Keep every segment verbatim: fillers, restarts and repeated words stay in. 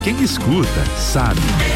Quem escuta, sabe.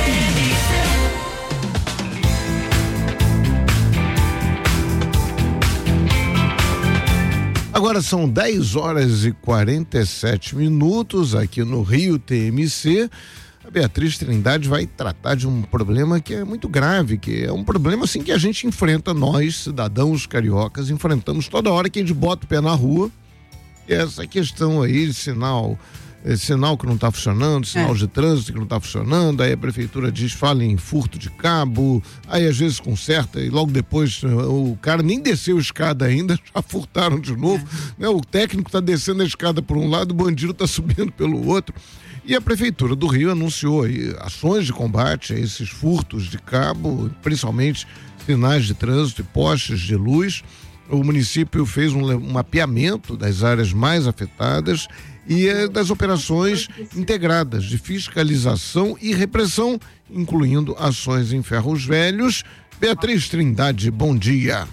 Agora são dez horas e quarenta e sete minutos aqui no Rio T M C. A Beatriz Trindade vai tratar de um problema que é muito grave, que é um problema assim que a gente enfrenta, nós, cidadãos cariocas, enfrentamos toda hora que a gente bota o pé na rua. E essa questão aí de sinal, é, sinal que não está funcionando, sinal é. de trânsito que não está funcionando, aí a prefeitura diz, fala em furto de cabo, aí às vezes conserta e logo depois o cara nem desceu a escada ainda, já furtaram de novo, é. né? O técnico está descendo a escada por um lado, o bandido está subindo pelo outro. E a Prefeitura do Rio anunciou aí ações de combate a esses furtos de cabo, principalmente sinais de trânsito e postes de luz. O município fez um, um mapeamento das áreas mais afetadas e eh, das operações integradas de fiscalização e repressão, incluindo ações em ferros velhos. Beatriz Trindade, bom dia.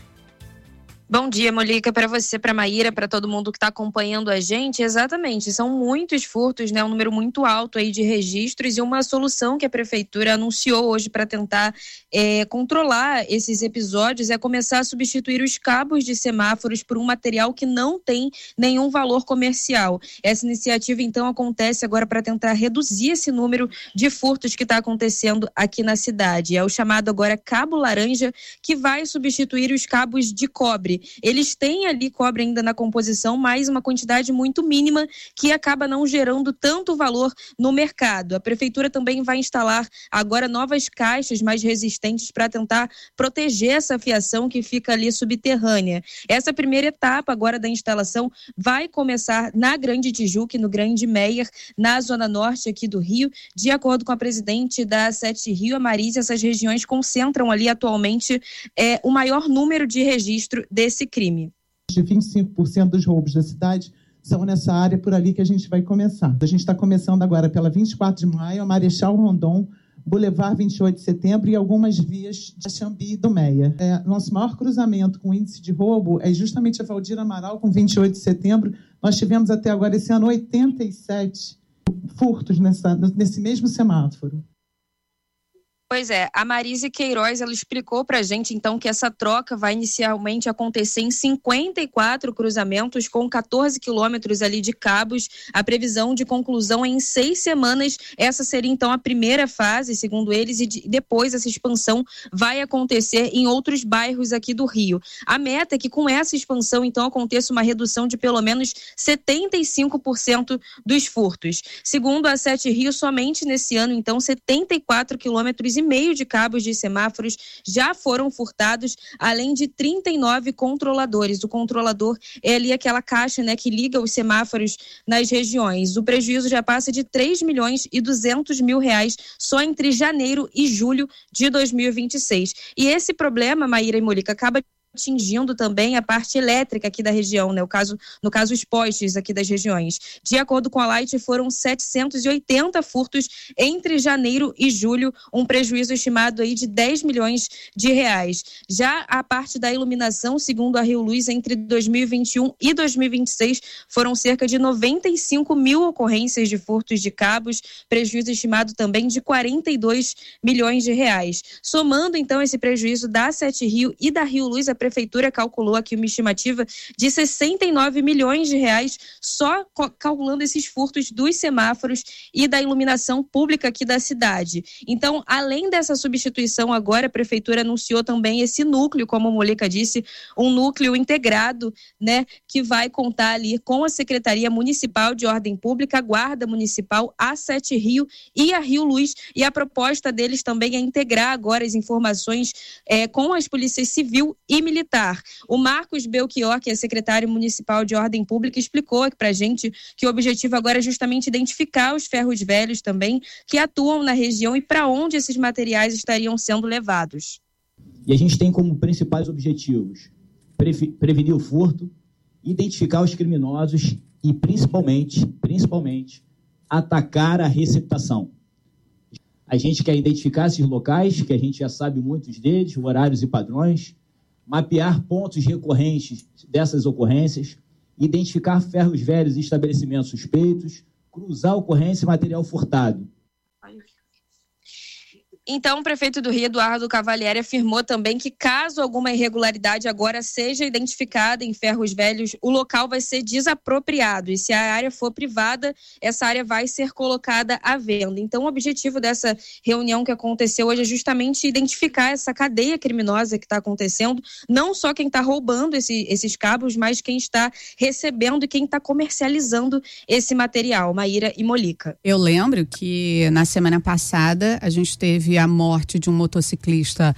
Bom dia, Molica, para você, para Maíra, para todo mundo que está acompanhando a gente. Exatamente, são muitos furtos, né? Um número muito alto aí de registros e uma solução que a prefeitura anunciou hoje para tentar é, controlar esses episódios é começar a substituir os cabos de semáforos por um material que não tem nenhum valor comercial. Essa iniciativa, então, acontece agora para tentar reduzir esse número de furtos que está acontecendo aqui na cidade. É o chamado agora cabo laranja, que vai substituir os cabos de cobre. Eles têm ali cobre ainda na composição, mas uma quantidade muito mínima que acaba não gerando tanto valor no mercado. A prefeitura também vai instalar agora novas caixas mais resistentes para tentar proteger essa fiação que fica ali subterrânea. Essa primeira etapa agora da instalação vai começar na Grande Tijuca, no Grande Meier, na zona norte aqui do Rio. De acordo com a presidente da Sete Rio, a Marise, essas regiões concentram ali atualmente é, o maior número de registro desse esse crime. De vinte e cinco por cento dos roubos da cidade são nessa área por ali que a gente vai começar. A gente está começando agora pela vinte e quatro de maio, a Marechal Rondon, Boulevard vinte e oito de setembro e algumas vias de Xambi e do Meia. É, nosso maior cruzamento com índice de roubo é justamente a Valdir Amaral com vinte e oito de setembro. Nós tivemos até agora esse ano oitenta e sete furtos nessa, nesse mesmo semáforo. Pois é, a Marise Queiroz, ela explicou pra gente então que essa troca vai inicialmente acontecer em cinquenta e quatro cruzamentos com quatorze quilômetros ali de cabos. A previsão de conclusão é em seis semanas. Essa seria então a primeira fase, segundo eles, e de, depois essa expansão vai acontecer em outros bairros aqui do Rio. A meta é que com essa expansão então aconteça uma redução de pelo menos setenta e cinco por cento dos furtos. Segundo a Sete Rio, somente nesse ano então setenta e quatro quilômetros e meio de cabos de semáforos já foram furtados, além de trinta e nove controladores. O controlador é ali aquela caixa, né, que liga os semáforos nas regiões. O prejuízo já passa de três milhões e duzentos mil reais só entre janeiro e julho de dois mil e vinte e seis. E esse problema, Maíra e Molica, acaba atingindo também a parte elétrica aqui da região, né? O caso, no caso, os postes aqui das regiões. De acordo com a Light, foram setecentos e oitenta furtos entre janeiro e julho, um prejuízo estimado aí de dez milhões de reais. Já a parte da iluminação, segundo a Rio Luz, entre dois mil e vinte e um e dois mil e vinte e seis, foram cerca de noventa e cinco mil ocorrências de furtos de cabos, prejuízo estimado também de quarenta e dois milhões de reais. Somando, então, esse prejuízo da Sete Rio e da Rio Luz, a prefeitura calculou aqui uma estimativa de sessenta e nove milhões de reais só calculando esses furtos dos semáforos e da iluminação pública aqui da cidade. Então, além dessa substituição agora, a prefeitura anunciou também esse núcleo, como a Molica disse, um núcleo integrado, né, que vai contar ali com a Secretaria Municipal de Ordem Pública, a Guarda Municipal, a Sete Rio e a Rio Luz, e a proposta deles também é integrar agora as informações é, com as polícias civil e militar. Militar. O Marcos Belchior, que é secretário municipal de Ordem Pública, explicou aqui pra gente que o objetivo agora é justamente identificar os ferros velhos também que atuam na região e para onde esses materiais estariam sendo levados. E a gente tem como principais objetivos pre- prevenir o furto, identificar os criminosos e principalmente, principalmente, atacar a receptação. A gente quer identificar esses locais, que a gente já sabe muitos deles, horários e padrões, mapear pontos recorrentes dessas ocorrências, identificar ferros velhos e estabelecimentos suspeitos, cruzar ocorrência e material furtado. Então, o prefeito do Rio, Eduardo Cavalieri, afirmou também que caso alguma irregularidade agora seja identificada em Ferros Velhos, o local vai ser desapropriado e se a área for privada, essa área vai ser colocada à venda. Então, o objetivo dessa reunião que aconteceu hoje é justamente identificar essa cadeia criminosa que está acontecendo, não só quem está roubando esse, esses cabos, mas quem está recebendo e quem está comercializando esse material. Maíra e Molica. Eu lembro que na semana passada a gente teve a morte de um motociclista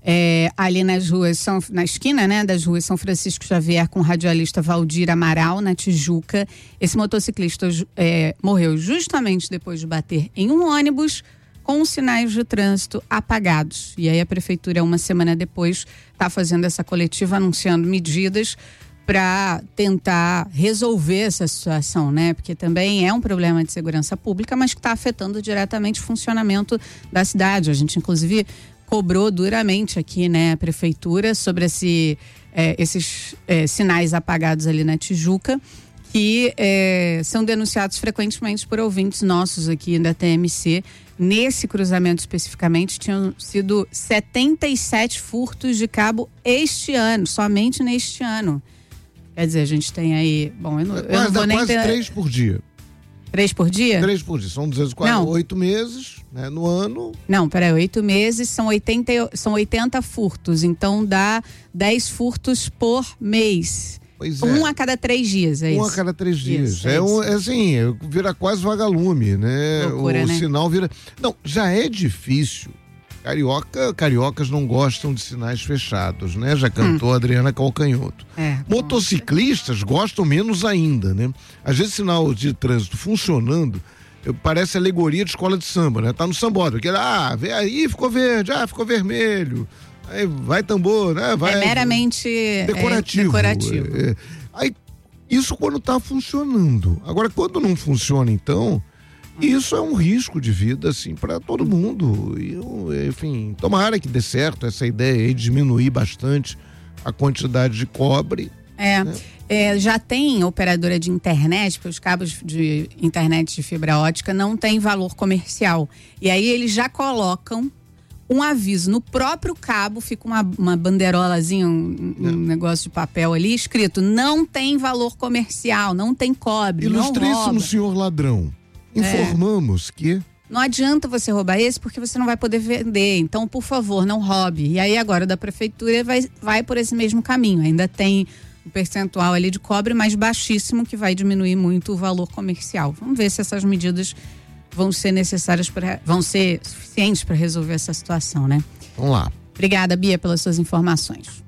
é, ali nas ruas, São, na esquina, né, das ruas São Francisco Xavier com o radialista Valdir Amaral, na Tijuca. Esse motociclista é, morreu justamente depois de bater em um ônibus com os sinais de trânsito apagados. E aí a prefeitura, uma semana depois, está fazendo essa coletiva anunciando medidas para tentar resolver essa situação, né? Porque também é um problema de segurança pública, mas que está afetando diretamente o funcionamento da cidade. A gente, inclusive, cobrou duramente aqui, né, a prefeitura sobre esse, é, esses é, sinais apagados ali na Tijuca, que é, são denunciados frequentemente por ouvintes nossos aqui da T M C. Nesse cruzamento especificamente, tinham sido setenta e sete furtos de cabo este ano, somente neste ano. Quer dizer, a gente tem aí... Bom, eu não, eu não vou nem quase ter... três por dia. Três por dia? Três por dia. São duzentos e quarenta, oito meses, né, no ano. Não, peraí, oito meses são oitenta, são oitenta furtos. Então dá dez furtos por mês. Pois é. Um a cada três dias, é um isso? Um a cada três dias. Isso, é, é, um, é assim, vira quase vagalume, né? Loucura, o né? Sinal vira... Não, já é difícil. Carioca, cariocas não gostam de sinais fechados, né? Já cantou hum. a Adriana Calcanhoto. É, Motociclistas gostam menos ainda, né? Às vezes sinal de trânsito funcionando, parece alegoria de escola de samba, né? Tá no sambódromo, aquele, ah, vê aí, ficou verde, ah, ficou vermelho, aí vai tambor, né? Vai, é meramente decorativo. É, decorativo. É, aí, isso quando tá funcionando. Agora, quando não funciona, então... Isso é um risco de vida, assim, para todo mundo. E, enfim, tomara que dê certo essa ideia aí de diminuir bastante a quantidade de cobre. É, né? é, já tem operadora de internet, porque os cabos de internet de fibra ótica não têm valor comercial. E aí eles já colocam um aviso no próprio cabo, fica uma, uma banderolazinha, um, um negócio de papel ali, escrito, não tem valor comercial, não tem cobre, Ilustríssimo não rouba. senhor ladrão. Informamos é. que... Não adianta você roubar esse porque você não vai poder vender. Então, por favor, não roube. E aí agora da prefeitura vai, vai por esse mesmo caminho. Ainda tem um percentual ali de cobre mais baixíssimo que vai diminuir muito o valor comercial. Vamos ver se essas medidas vão ser necessárias, pra, vão ser suficientes para resolver essa situação, né? Vamos lá. Obrigada, Bia, pelas suas informações.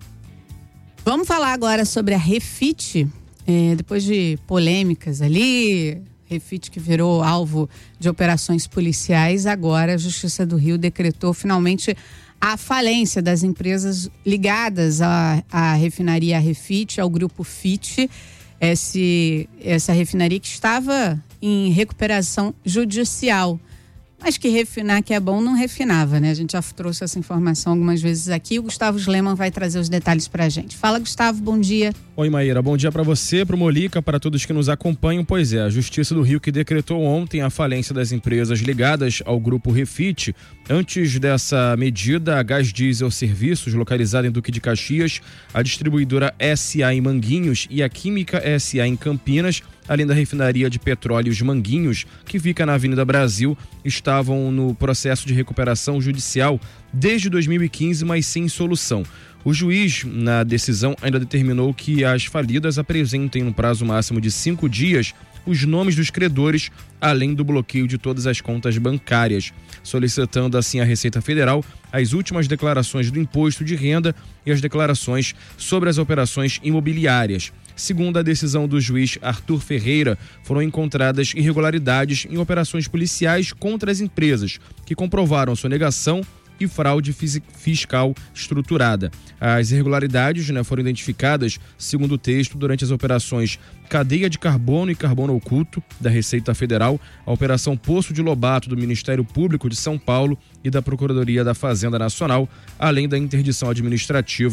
Vamos falar agora sobre a Refit. É, depois de polêmicas ali... Refit que virou alvo de operações policiais, agora a Justiça do Rio decretou finalmente a falência das empresas ligadas à, à refinaria Refit, ao grupo Fit, esse, essa refinaria que estava em recuperação judicial. Mas que refinar que é bom não refinava, né? A gente já trouxe essa informação algumas vezes aqui. O Gustavo Sleman vai trazer os detalhes pra gente. Fala, Gustavo, bom dia. Oi, Maíra, bom dia para você, pro Molica, para todos que nos acompanham. Pois é, a Justiça do Rio que decretou ontem a falência das empresas ligadas ao grupo Refit. Antes dessa medida, a Gás Diesel Serviços, localizada em Duque de Caxias, a distribuidora S A em Manguinhos e a Química S A em Campinas, além da refinaria de petróleos Manguinhos, que fica na Avenida Brasil, estavam no processo de recuperação judicial desde dois mil e quinze, mas sem solução. O juiz, na decisão, ainda determinou que as falidas apresentem no prazo máximo de cinco dias os nomes dos credores, além do bloqueio de todas as contas bancárias, solicitando assim à Receita Federal as últimas declarações do imposto de renda e as declarações sobre as operações imobiliárias. Segundo a decisão do juiz Arthur Ferreira, foram encontradas irregularidades em operações policiais contra as empresas, que comprovaram sonegação e fraude fiscal estruturada. As irregularidades, né, foram identificadas, segundo o texto, durante as operações Cadeia de Carbono e Carbono Oculto, da Receita Federal, a Operação Poço de Lobato, do Ministério Público de São Paulo e da Procuradoria da Fazenda Nacional, além da interdição administrativa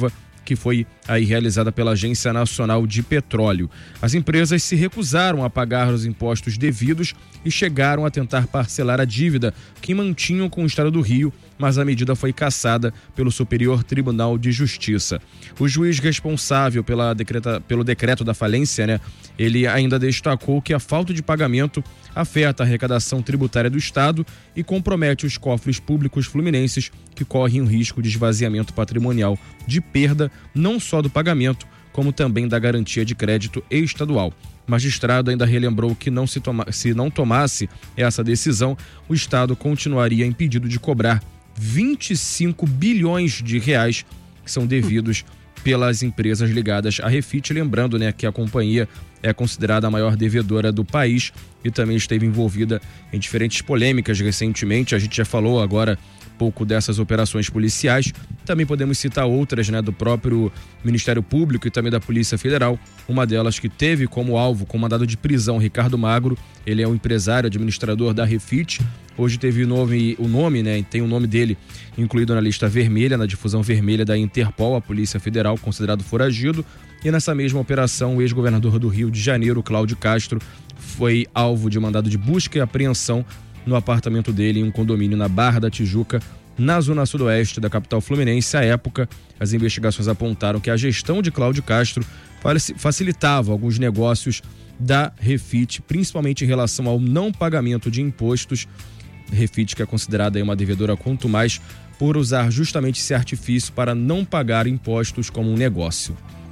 que foi aí realizada pela Agência Nacional de Petróleo. As empresas se recusaram a pagar os impostos devidos e chegaram a tentar parcelar a dívida que mantinham com o Estado do Rio, mas a medida foi cassada pelo Superior Tribunal de Justiça. O juiz responsável pela decreta, pelo decreto da falência, né, ele ainda destacou que a falta de pagamento afeta a arrecadação tributária do Estado e compromete os cofres públicos fluminenses, que correm o risco de esvaziamento patrimonial, de perda não só do pagamento, como também da garantia de crédito estadual. O magistrado ainda relembrou que não se, toma, se não tomasse essa decisão, o Estado continuaria impedido de cobrar vinte e cinco bilhões de reais que são devidos pelas empresas ligadas à Refit. Lembrando, né, que a companhia é considerada a maior devedora do país e também esteve envolvida em diferentes polêmicas recentemente. A gente já falou agora pouco dessas operações policiais. Também podemos citar outras, né, do próprio Ministério Público e também da Polícia Federal. Uma delas que teve como alvo, com mandado de prisão, Ricardo Magro. Ele é um empresário, administrador da Refit. Hoje teve o nome, o nome, né, tem o nome dele incluído na lista vermelha, na difusão vermelha da Interpol, a Polícia Federal, considerado foragido. E nessa mesma operação, o ex-governador do Rio de Janeiro, Cláudio Castro, foi alvo de mandado de busca e apreensão no apartamento dele em um condomínio na Barra da Tijuca, na zona sudoeste da capital fluminense. À época, as investigações apontaram que a gestão de Cláudio Castro facilitava alguns negócios da Refit, principalmente em relação ao não pagamento de impostos. Refit, que é considerada aí uma devedora quanto mais, por usar justamente esse artifício para não pagar impostos como um negócio.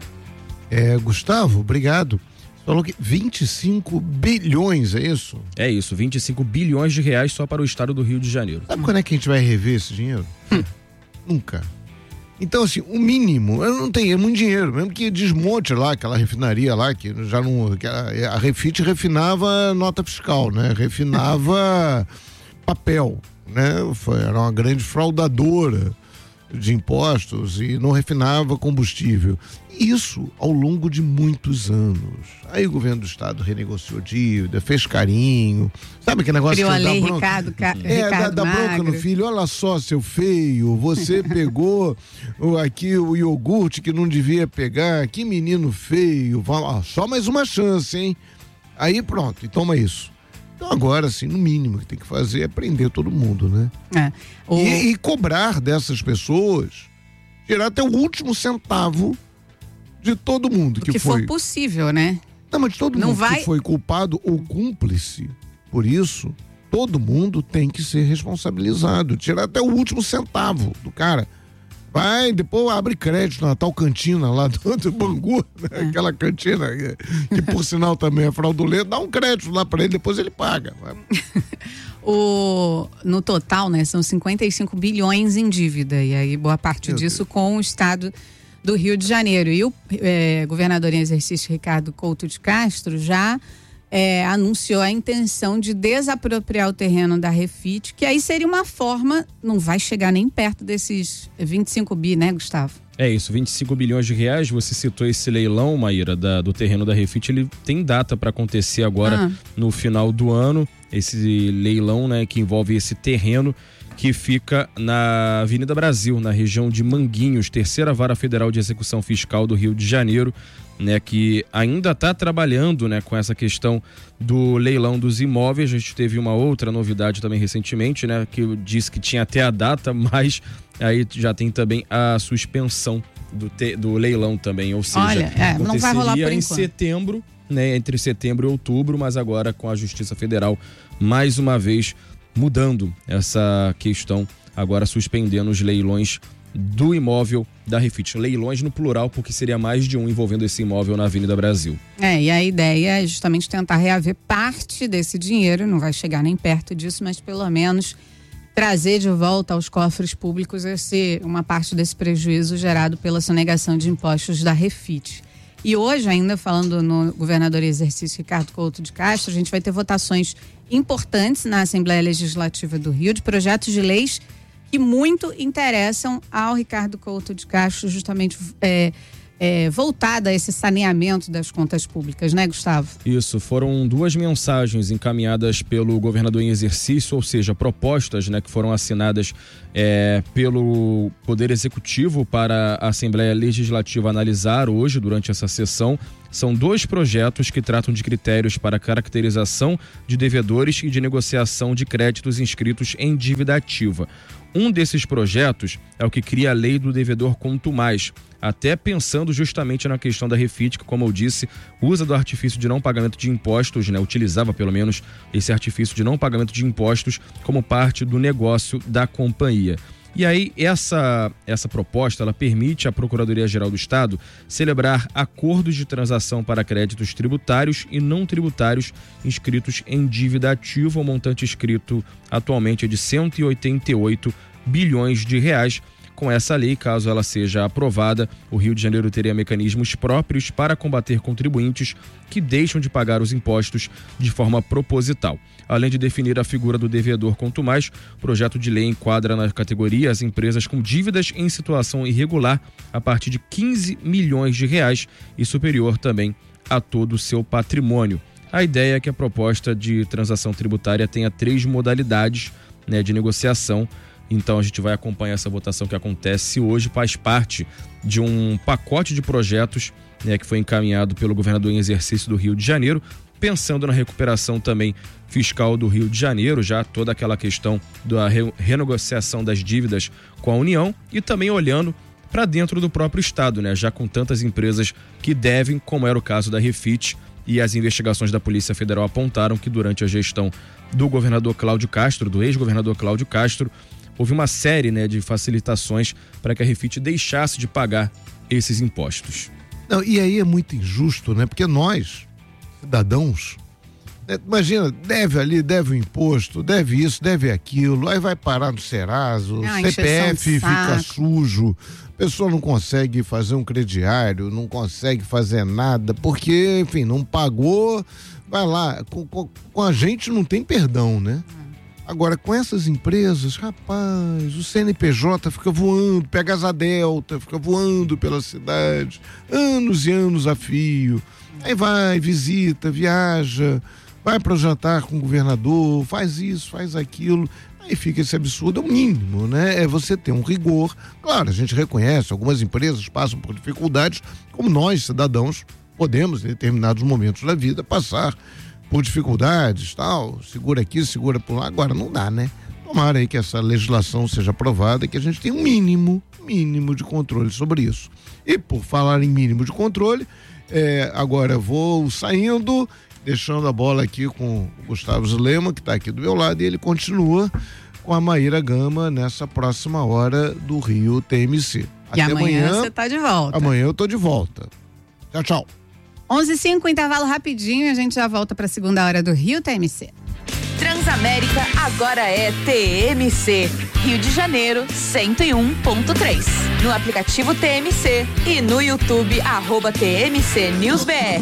É, Gustavo, obrigado. Falou que vinte e cinco bilhões, é isso? É isso, vinte e cinco bilhões de reais só para o estado do Rio de Janeiro. Sabe quando é que a gente vai rever esse dinheiro? Hum. Nunca. Então, assim, o mínimo, eu não tenho, é muito dinheiro, mesmo que desmonte lá, aquela refinaria lá, que já não, que a, a Refit refinava nota fiscal, né? Refinava papel, né? Foi, era uma grande fraudadora de impostos e não refinava combustível. Isso ao longo de muitos anos. Aí o governo do estado renegociou dívida, fez carinho, sabe que negócio Criou que a lei dá bronca? Ricardo, Ca... É, Ricardo dá, dá bronca no filho. Olha só, seu feio, você pegou o, aqui o iogurte que não devia pegar, que menino feio, ó, só mais uma chance, hein? Aí pronto, e toma isso. Então agora, assim, no mínimo que tem que fazer é prender todo mundo, né? É, o... e, e cobrar dessas pessoas, tirar até o último centavo de todo mundo que, que foi. for possível, né? Não, mas de todo Não mundo vai... que foi culpado ou cúmplice por isso, todo mundo tem que ser responsabilizado, tirar até o último centavo do cara. Vai, depois abre crédito na tal cantina lá do, do Bangu, né? É. Aquela cantina que, que por sinal também é fraudulenta, dá um crédito lá pra ele, depois ele paga. O, no total, né, são cinquenta e cinco bilhões em dívida, e aí boa parte Meu disso Deus. Com o estado do Rio de Janeiro. E o é, governador em exercício, Ricardo Couto de Castro, já é, anunciou a intenção de desapropriar o terreno da Refit, que aí seria uma forma, não vai chegar nem perto desses vinte e cinco bi, né, Gustavo? É isso, vinte e cinco bilhões de reais. Você citou esse leilão, Maíra, da, do terreno da Refit. Ele tem data para acontecer agora ah. no final do ano. Esse leilão, né, que envolve esse terreno que fica na Avenida Brasil, na região de Manguinhos, terceira vara federal de execução fiscal do Rio de Janeiro, né, que ainda está trabalhando, né, com essa questão do leilão dos imóveis. A gente teve uma outra novidade também recentemente, né, que disse que tinha até a data, mas aí já tem também a suspensão do, te, do leilão também, ou seja, Olha, é, não vai rolar por em enquanto. setembro, né, entre setembro e outubro, mas agora com a Justiça Federal mais uma vez mudando essa questão, agora suspendendo os leilões do imóvel da Refit. Leilões no plural, porque seria mais de um envolvendo esse imóvel na Avenida Brasil. É, e a ideia é justamente tentar reaver parte desse dinheiro, não vai chegar nem perto disso, mas pelo menos trazer de volta aos cofres públicos esse, uma parte desse prejuízo gerado pela sonegação de impostos da Refit. E hoje, ainda falando no governador em exercício Ricardo Couto de Castro, a gente vai ter votações importantes na Assembleia Legislativa do Rio de projetos de leis que muito interessam ao Ricardo Couto de Castro, justamente é, é, voltada a esse saneamento das contas públicas, né, Gustavo? Isso, foram duas mensagens encaminhadas pelo governador em exercício, ou seja, propostas, né, que foram assinadas é, pelo Poder Executivo para a Assembleia Legislativa analisar hoje, durante essa sessão. São dois projetos que tratam de critérios para caracterização de devedores e de negociação de créditos inscritos em dívida ativa. Um desses projetos é o que cria a lei do devedor contumaz, até pensando justamente na questão da Refit, que, como eu disse, usa do artifício de não pagamento de impostos, né? Utilizava pelo menos esse artifício de não pagamento de impostos como parte do negócio da companhia. E aí, essa, essa proposta, ela permite à Procuradoria-Geral do Estado celebrar acordos de transação para créditos tributários e não tributários inscritos em dívida ativa. O montante inscrito atualmente é de cento e oitenta e oito bilhões de reais. Com essa lei, caso ela seja aprovada, o Rio de Janeiro teria mecanismos próprios para combater contribuintes que deixam de pagar os impostos de forma proposital. Além de definir a figura do devedor contumaz, o projeto de lei enquadra na categoria as empresas com dívidas em situação irregular a partir de quinze milhões de reais e superior também a todo o seu patrimônio. A ideia é que a proposta de transação tributária tenha três modalidades, né, de negociação. Então a gente vai acompanhar essa votação que acontece hoje, faz parte de um pacote de projetos, né, que foi encaminhado pelo governador em exercício do Rio de Janeiro, pensando na recuperação também fiscal do Rio de Janeiro, já toda aquela questão da re- renegociação das dívidas com a União e também olhando para dentro do próprio estado, né, já com tantas empresas que devem, como era o caso da Refit, e as investigações da Polícia Federal apontaram que durante a gestão do governador Cláudio Castro, do ex-governador Cláudio Castro, houve uma série, né, de facilitações para que a Refit deixasse de pagar esses impostos. Não, e aí é muito injusto, né? Porque nós, cidadãos, né, imagina, deve ali, deve o imposto, deve isso, deve aquilo, aí vai parar no Serasa, o ah, C P F fica sujo, a pessoa não consegue fazer um crediário, não consegue fazer nada, porque, enfim, não pagou, vai lá, com, com, com a gente não tem perdão, né? Agora, com essas empresas, rapaz, o C N P J fica voando, pega asa delta, fica voando pela cidade, anos e anos a fio. Aí vai, visita, viaja, vai para o jantar com o governador, faz isso, faz aquilo. Aí fica esse absurdo, é o mínimo, né? É você ter um rigor. Claro, a gente reconhece, algumas empresas passam por dificuldades, como nós, cidadãos, podemos, em determinados momentos da vida, passar por dificuldades, tal, segura aqui, segura por lá. Agora não dá, né? Tomara aí que essa legislação seja aprovada e que a gente tenha um mínimo, mínimo de controle sobre isso. E por falar em mínimo de controle, é, agora vou saindo, deixando a bola aqui com o Gustavo Zulema, que está aqui do meu lado, e ele continua com a Maíra Gama nessa próxima hora do Rio T M C. E Até amanhã você tá de volta. Amanhã eu tô de volta. Tchau, tchau. onze e cinco, intervalo rapidinho, a gente já volta para a segunda hora do Rio T M C. Transamérica agora é T M C, Rio de Janeiro cento e um ponto três. No aplicativo T M C e no YouTube, arroba T M C News B R.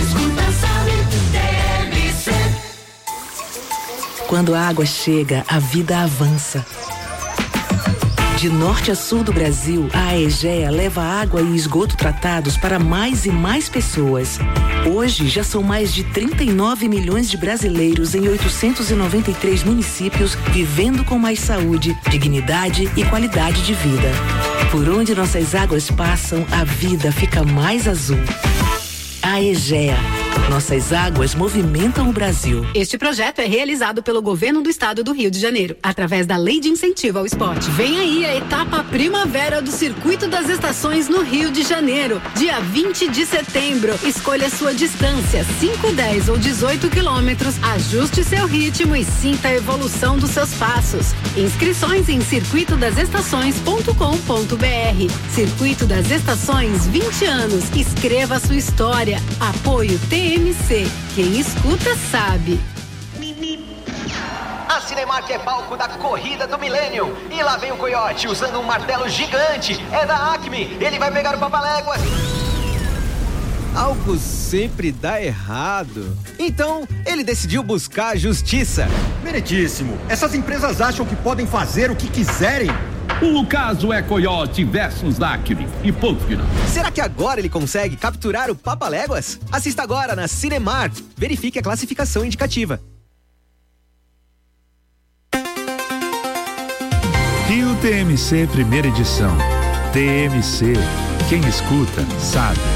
Quando a água chega, a vida avança. De norte a sul do Brasil, a Aegea leva água e esgoto tratados para mais e mais pessoas. Hoje, já são mais de trinta e nove milhões de brasileiros em oitocentos e noventa e três municípios vivendo com mais saúde, dignidade e qualidade de vida. Por onde nossas águas passam, a vida fica mais azul. Aegea. Nossas águas movimentam o Brasil. Este projeto é realizado pelo Governo do Estado do Rio de Janeiro, através da Lei de Incentivo ao Esporte. Vem aí a etapa Primavera do Circuito das Estações no Rio de Janeiro, dia vinte de setembro. Escolha sua distância, cinco, dez ou dezoito quilômetros, ajuste seu ritmo e sinta a evolução dos seus passos. Inscrições em circuito das estações ponto com ponto b r. Circuito das Estações, vinte anos. Escreva sua história. Apoio T M C. Quem escuta sabe. A Cinemark é palco da corrida do milênio. E lá vem o Coyote usando um martelo gigante. É da Acme. Ele vai pegar o Papaléguas. Algo sempre dá errado. Então, ele decidiu buscar a justiça. Meritíssimo. Essas empresas acham que podem fazer o que quiserem. O caso é Coyote versus Acme e ponto final. Será que agora ele consegue capturar o Papaléguas? Assista agora na Cinemark. Verifique a classificação indicativa. Rio T M C, primeira edição. T M C, quem escuta, sabe.